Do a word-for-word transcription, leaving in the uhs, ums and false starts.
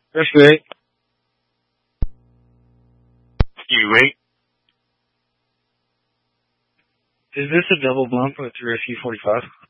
Rescue eight. Rescue eight. Is this a double bump with Rescue forty-five?